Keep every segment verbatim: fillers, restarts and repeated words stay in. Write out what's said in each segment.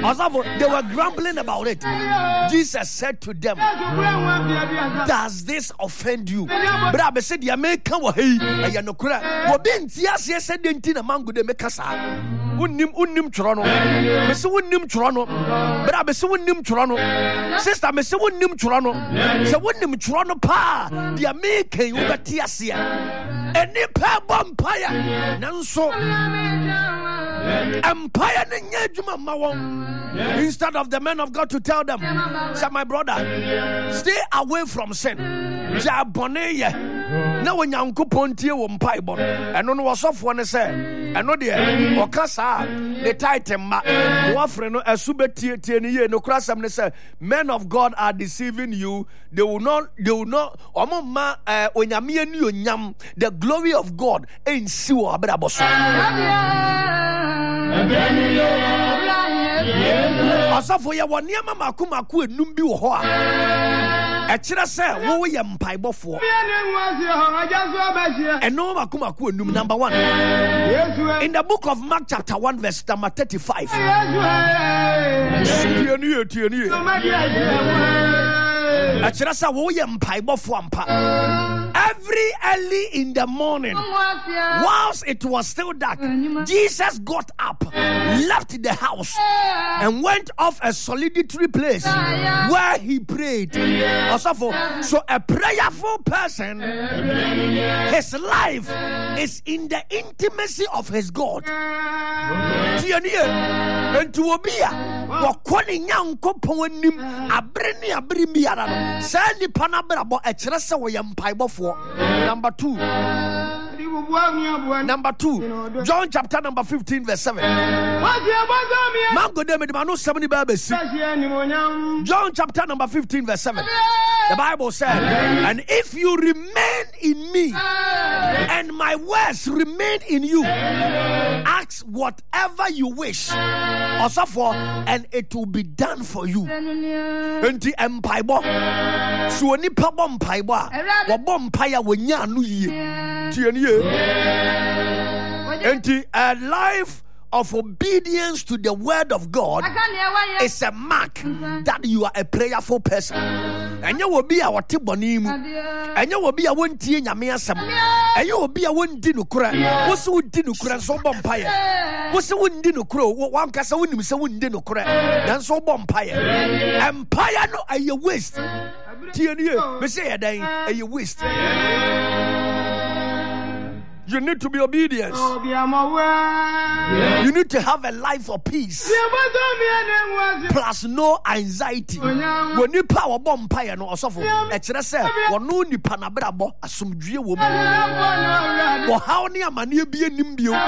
They were grumbling about it. Jesus said to them, does this offend you? But I said, "Ya me come hey, ya no kura. Wo bin tias ye said enti na mango de make kasa. Unnim unnim tworo no. Me se unnim tworo no. But I say unnim tworo no. Sister, me se unnim tworo no. Se unnim tworo no pa. Ya me kan wo betias ye. Eni pa bompire. Nanso empire ne nya djuma ma won. Instead of the men of God to tell them, say, my brother, stay away from sin. Ja bone ye. Na wonyankopon tie wo mpai bo. Eno no wasofo ne se, eno de okasa the title ma. Wo frɛ no asube tie ne ye no krasam ne se, men of God are deceiving you. They will not they will not omo ma onyame ani onyam, the glory of God ensi wo abrabo so. Asafo ye woni amamako mako enum bi wo ho a e kire se wo ye mpaibofo eno mako mako enum. Number one, in the book of Mark chapter one verse number thirty-five. Tieni tieni e kire se wo ye mpaibofo ampa. Every early in the morning, whilst it was still dark, Jesus got up, left the house, and went off a solitary place where he prayed. So a prayerful person, his life is in the intimacy of his God. And to obia, wakoni nyanko ponim abreni abrimiara. Sani panabrabo a cheresa wayampai for. Number two. Number two. John chapter number fifteen verse seven. Mango de mano seventy babies. John chapter number fifteen verse seven. The Bible said, and if you remain in me and my words remain in you, ask whatever you wish also for, and it will be done for you. And the empire so ni pa bom paiba wa bom paya wonya no yie tienie enti a life of obedience to the word of God is a mark that you are a prayerful person. And you will be our tibonimu, and you will be a one tea yamiasam, and you will be a one dinukura. What's who dinukura so bompire? What's the one dinukro? One casa wouldn't say one dinukura, and so bompire. Empire no a you waste. Tiania, me say a day a you waste. You need to be obedient. You need to have a life of peace plus no anxiety. When you power bomb pie no osofo e kire se wono nipa na brabo asomdue wo mu wo haw ne amane bi anim bio.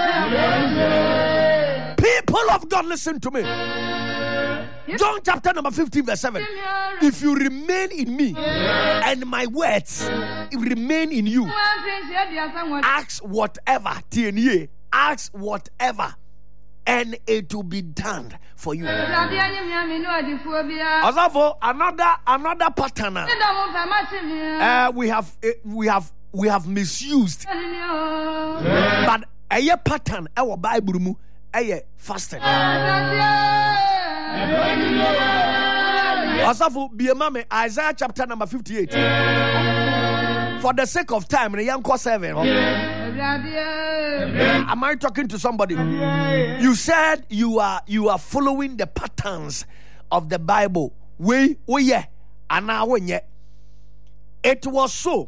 People of God, listen to me. John chapter number fifteen verse seven. If you remain in me and my words remain in you, ask whatever, ask whatever, and it will be done for you. Also, another another pattern uh, we have uh, we have we have misused, but a pattern our Bible mu a fasting. Asafu biemame Isaiah chapter number fifty-eight. For the sake of time, the young seven. Am I talking to somebody? You said you are you are following the patterns of the Bible. We oh yeah, and now when yeah, it was so.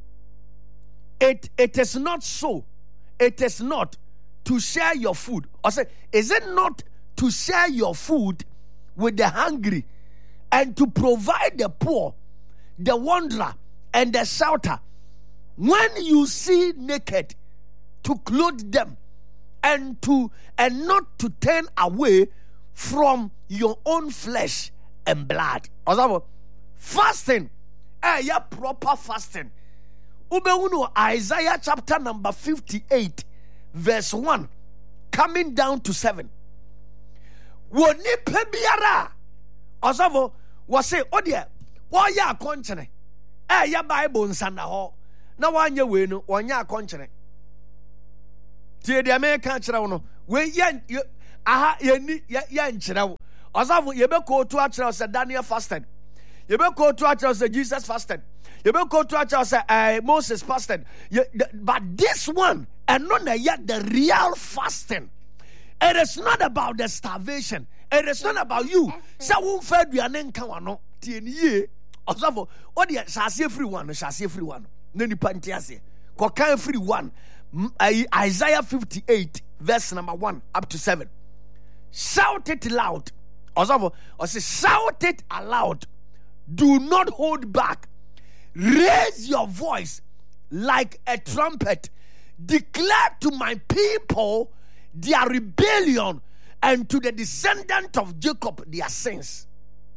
It it is not so. It is not to share your food. I say, is it not to share your food with the hungry and to provide the poor, the wanderer, and the shelter? When you see naked, to clothe them, and to and not to turn away from your own flesh and blood. Also, fasting, eh, yeah, proper fasting. Ubeuno Isaiah chapter number fifty-eight, verse one, coming down to seven. Woni pebiara osavo wase odie wo ya akonchene eh ya Bible nsanda ho na wanye we no wonya akonchene tie de America kire wo no we ye aha ye ni ye nkyere wo Osafo yebe ko to actually say Daniel fasted. Yebe ko to actually say Jesus fasted. Yebe ko to actually say uh, Moses fasted. Ye, the, but this one and not yet the real fasting. It is not about the starvation. It is not about you. Say who fed you and nka no tie ye. Osafo o de shall see free one, shall see free one. No ni pantiase. Ko kan free one. Isaiah fifty-eight verse number one up to seven. Shout it loud. Osafo, or say shout it aloud. Do not hold back. Raise your voice like a trumpet. Declare to my people their rebellion, and to the descendant of Jacob their sins.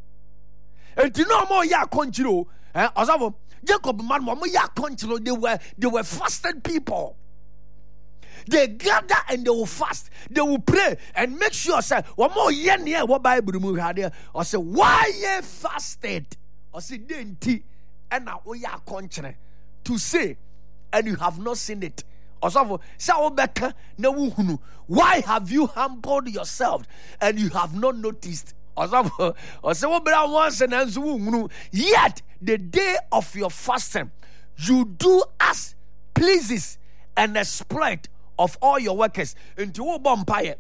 And you know more ya conchiro. Osafo, Jacob man more ya conchiro. They were they were fasted people. They gather and they will fast. They will pray and make sure say one more year near what Bible mu had or say why ye fasted or say denti and now we are contrary to say and you have not seen it. Or so say obeka na wuhunu. Why have you humbled yourself and you have not noticed? Or so or say obera once and wuhunu. Yet the day of your fasting you do as pleases and exploit of all your workers into wo bompaye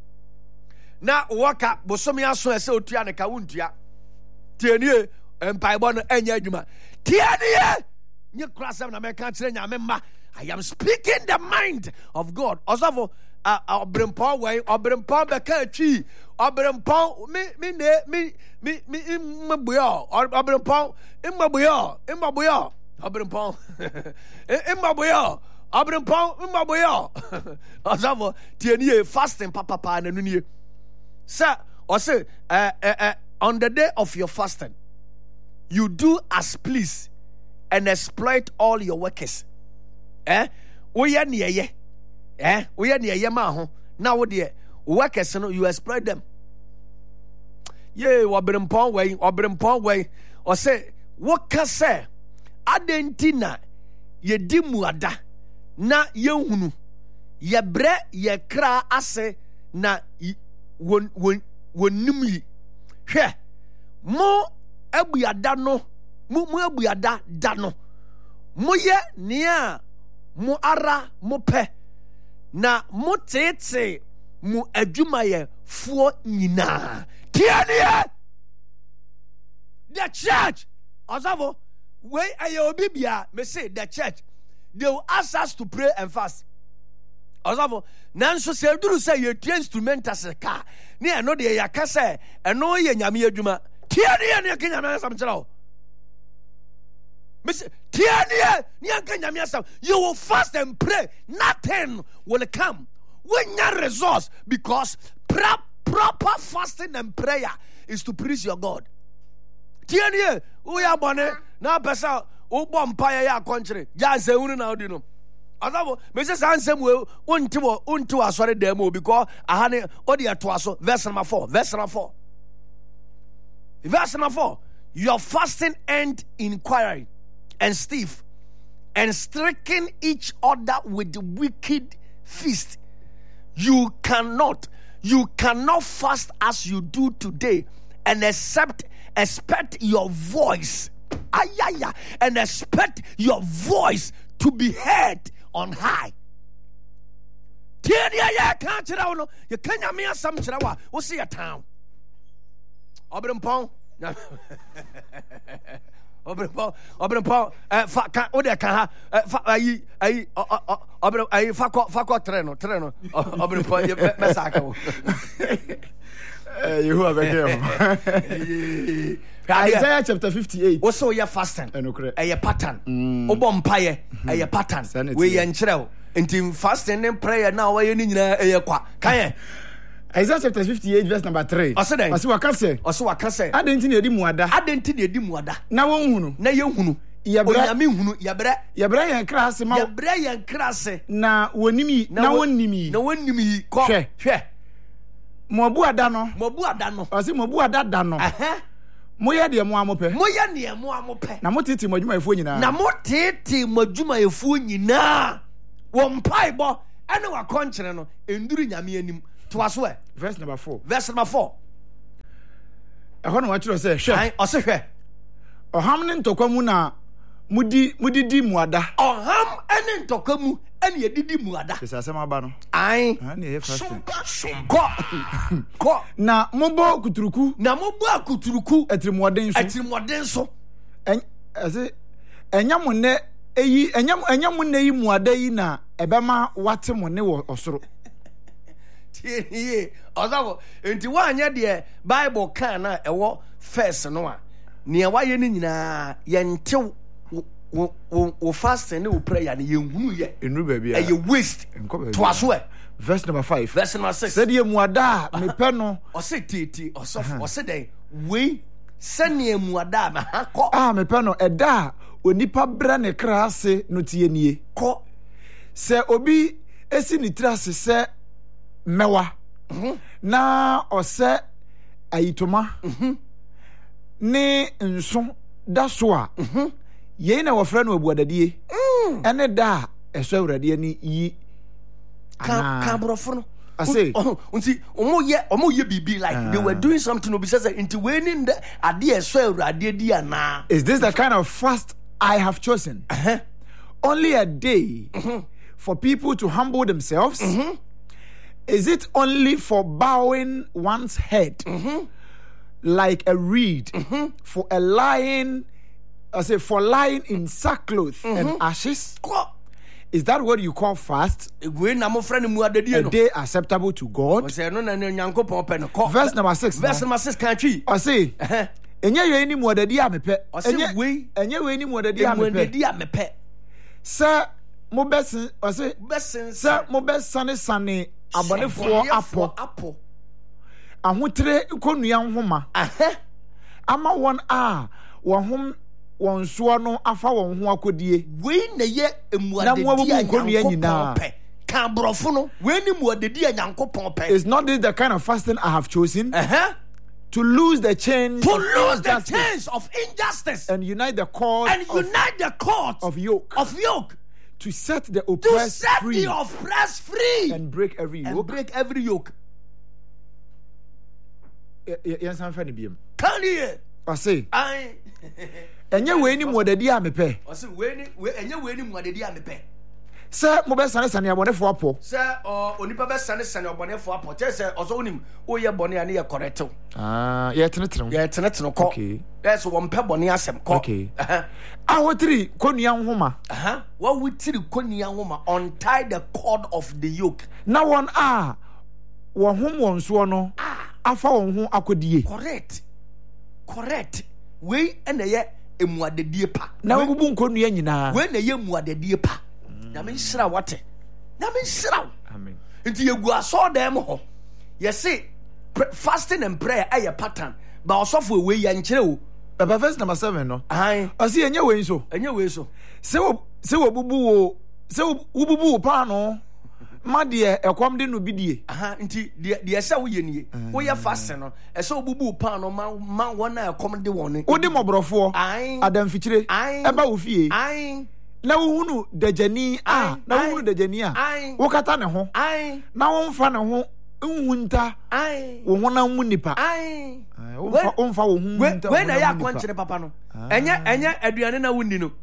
na waka bosomi aso ese otua ne ka wontua tienie empire no enya adwuma tienie nye krasam na meka kire nyame mma. I am speaking the mind of God. Osafo obrempon way obrempon beka atwi obrempon me me ne me me me mmabuyo obrempon mmabuyo mmabuyo obrempon mmabuyo Abrempon mmaboyo. Osafo tienie fasting papa pa na nunie. Sir, or say uh, uh, uh, on the day of your fasting, you do as please and exploit all your workers. Eh? Oya niye. Eh? Oya niye ma ho. Na wo de workers no you exploit them. Ye obrempon way, obrempon way. Or say what can say adentina ye di muada. Na yenhunu yebre ye kra ase na won won wonim yi hwe mo abuada no mo mo abuada da no mo ye nea mo ara mo pe na mo tete mo adwuma ye fuo nyina tianie the church Osafo we aye obi bia me say the church they will ask us to pray and fast. Osafo, nanso se duru say you three instrument as a car. Ni eno de ya ka say eno ye nyame adwuma. Tia ne ne ka nyame asam kira. Miss tia ne ne ka nyame asam. You will fast and pray. Nothing will come. When your resource because pro- proper fasting and prayer is to praise your God. Tia ne o ya bone na pesa o bom pa ya contrary janse unu na odi no Osafo me say sansem we unti wo unti asore dem o because ahane odi atoaso verse number four verse number four verse number four your fasting end inquiry and stiff and striking each other with the wicked feast. You cannot you cannot fast as you do today and accept expect your voice Ayaya, and expect your voice to be heard on high. Tiania ya can't you know you can't mean some chirawa. We'll see a town. Obrempon. Obrempon, Obrempon, uh, fa, Oda can have, I, I, I, Fako, Fako Treno, Treno, Obrempon, Massacre. You have a game. Isaiah chapter fifty-eight. What's so you're fasting? A pattern. Obom paye, a pattern. We enchrew. Until fasting and prayer now, we're in a qua. Kaye. Isaiah chapter fifty-eight, verse number three. I said, I saw a casse. I saw a casse. I didn't need a muada. I didn't need a muada. Now, one, na yohunu. Yabra mi hunu yabra yabra yan krase ma yabra yan krase na wonimi na wonimi na wonimi ko hwe mo bu ada no mo bu ada no o se mo bu ada da no eh mo ye de mo amope mo ye ne mo amope na mo titi mo adwuma efuo nyina na mo titi mo adwuma efuo nyina wo mpai bo ene wa konkyere no enduru nyame anim to aso e verse number four verse number four ɛhɔ na watchero say hwɛ ɔse hwɛ ɔham ne ntɔkwa mu na mudi mudidi muada ɔham ene ntɔkwa mu ene yedidi muada sɛ asɛm aba no ai ana yɛ fasting kɔ kɔ na mobo kuturuku na mobo akuturuku atirimuɔden so atirimuɔden so ɛn ɛse ɛnya mo ne eyi ɛnya ɛnya mo ne yi muada yi na ɛbɛma wate mo ne wɔ ɔsoro tie nie ɔsafo nti wanyɛ deɛ bible kan na ɛwɔ first no a nea wayɛ no nyinaa yɛntew wo fasting ne wo prayer ne yɛnhunu yɛ enuru baabi a ɛyɛ waste toaso ɛ verse number five verse number six sɛdeɛ muada a mepɛ no ɔse tete ɔsɔfo ɔse dɛn wei sɛnea muada a maha kɔ a mepɛ no ɛda a onipa brɛ ne kra ase no tie nie kɔ sɛ obi esi ne tiri ase sɛ mɛwa na ɔsɛ ayitoma ne nso da so a yɛn na wɔfrɛ no abuadadie ɛne da a ɛsɔ awurade ani yi ka borɔfo no ase nti ɔmo yɛ ɔmo yɛ biribi like they were doing something obi sɛ sɛ nti wei ne adeɛ ɛsɔ awurade di anaa. Is this the kind of fast I have chosen? Uh-huh. Only a day mm-hmm. for people to humble themselves? Mm-hmm. Is it only for bowing one's head mm-hmm. like a reed mm-hmm. for a lying, I say for lying in sackcloth mm-hmm. and ashes? Ko. Is that what you call fast? A day acceptable to God? Verse number six. Verse number six. Country. I say. Enye we ni muadadi a mepe. Enye we. Enye we ni muadadi a mepe. Muadadi a mepe. Sir, mo besin. I say. Besin. Sir, mo besane sane abonefo apo. Apo. Ahotre konua nhoma. Aha. Ama won a won hom won so no afa won ho akodie. We na ye emuadadi a nyankopon pe. Kan brofo no, we ni muadadi a nyankopon pe. Is not this the kind of fasting I have chosen? Uh-huh. To lose the chains to of lose injustice. the chains of injustice and unite the cord and of, unite the cord of yoke of yoke to set the oppressed to set free the oppressed free and break every yoke and break every yoke. Yes, I'm funny. Biam. Can you? I say. I. Enye we ni muadadi a mepe. I say we ni we enye we ni muadadi a mepe. Sir, mo be sane sane abonefo apo. Sir, o onipa be sane sane abonefo apo. Tell say oso onim o ye bone ani ye correct. Ah, ye tenetene. Ye tenetene ko. Okay. Yes, wo mpe bone asem ko. Okay. Uh-huh. Ah, wotiri konua nhoma. Uh-huh. What wotiri konua nhoma untie the cord of the yoke. Na won ah wo hom won so no. Afa won ho akodie. Correct. Correct. We ene ye emuadadie pa. Na wo bubu nkonua nyina. We na ye emuadadie pa. Na me nshira wate. Na me nshira. Amen. Nti yegu aso dem ho. Ye say fasting and prayer ay pattern. Ba osofo we ye nkyere o. Baba verse number seven no. Ai. Asi enye we so. Enye we so. Se wo se wo bubu wo se wo bubu wo pa no. Ma de ekom de no bidie. Aha, nti de de ese wo ye nie. Wo ye fasting no. Ese wo bubu pa no ma ma wona ekom de won. Wo de mobrofo. Ai. Adam fikyire. Eba wo fie. Ai. Na wo hunu dejani a na wo hunu dejani a wo kata ne ho na wo mfa ne ho nhunta wo ho na mu nipa wo mfa wo mfa wo hunta we na ya akwankyere papa no enye enye aduane na wundi no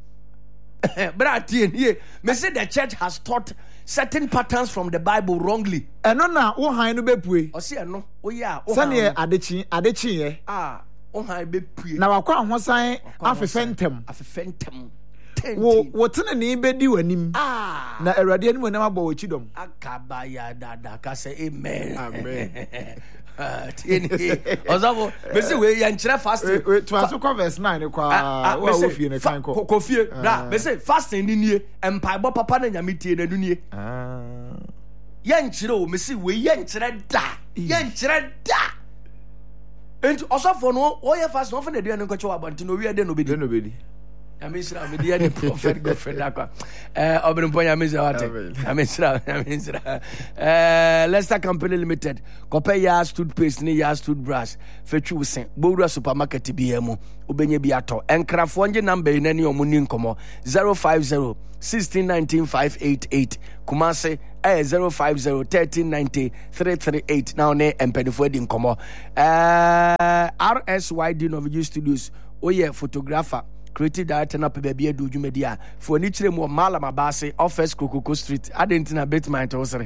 bra tie nie me say the church has taught certain patterns from the Bible wrongly eno na wo han no bepue o se eno o ya o han sane adechi adechi ye ah o han bepue na wakwa ahosan afefentem afefentem wo wo tene ne bedi wanim ah na awurade anim wanam abo wo chidom akaba ya dada ka say amen amen tieni ozavo me say we yan kire fasting to aso verse nine kwa wo wo fie ne kan ko ko fie bra me say fasting ni nie empaibo papa na nyame tie na nunie ah yan kire o me say we yan kire da yan kire da enti osofo no wo ye fasting no fa na duane ko chewa banti no wi ade no bedi no bedi Yamisra me dia the prophet Godfrey Dakwa. Eh obin po Yamisra wate. Yamisra Yamisra. Eh Leicester Company Limited. Kope ya toothpaste ni ya toothbrush. Fetwu sen. Bowura supermarket bi emu. Obenye bi ato. Enkrafo nje number na ni omu ni nkomo zero five zero sixteen nineteen five eight eight. Kumase eh zero five zero thirteen ninety three three eight. Now ne empenifo di nkomo. Eh R S Y D Novigy Studios. Oye photographer. Creative director na pe baby edu dwumadi a for ni kire mu Malam Abase office Kokoko Street adentina betman to sere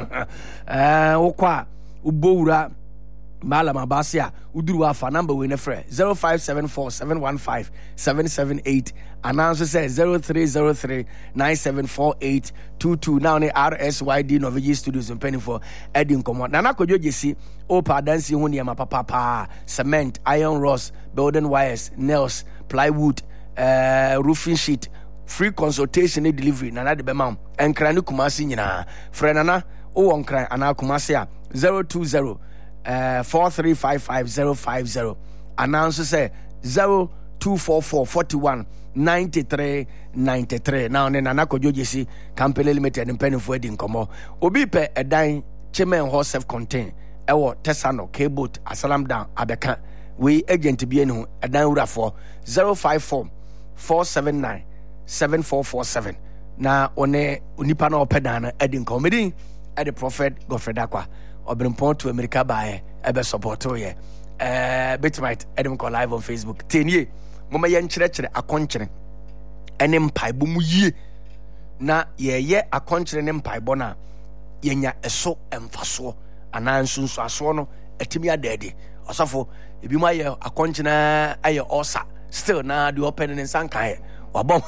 eh wokwa ubowura Malam Abase a uduru afa number we ne frɛ zero five seven four seven one five seven seven eight announce say zero three zero three nine seven four eight two two. Now ne R S Y D Novigy Studios in penny for Edin Komo Nana Kojo Jesi Opa Dancy Hunia Papa pa cement iron rods building wires nails plywood uh, roofing sheet free consultation and delivery nana de bema enkra ne Kumasi nyina frɛ nana o won kran ana Kumasi a zero two zero four three five five zero five zero announce say zero two four four four one nine three nine three. Now ne nana Kojo Jesi Company Limited in penny for Edin Komo obi pe edan chairman ho self contain ewo Tesano K-boat Asalam down Abeka we agent bi enu edan wura for zero five four four seven nine seven four four seven. Na one onipa na opedan na Edin Comedy at the prophet Godfrey Dakwa obrenpon to America by ebe support ye eh bitmite Edin call live on Facebook tenye mama ye nkyere kyere akonkyere ene mpaibo mu yie na ye ye akonkyere ne mpaibo na yenya eso emfaso ana nsunsu aso no etimi adade osafo ebi ma ye akonkyena aye osa still na the open in sankai wabom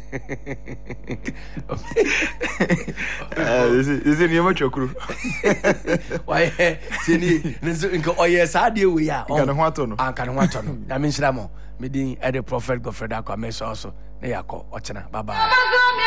eh this is this is niam chokru why sini nko oye sa de we ya kan ho ato no an kan ho ato no na me nshira mo me din e the prophet Godfrey Dakwa me so so na yakọ ọchena bye bye.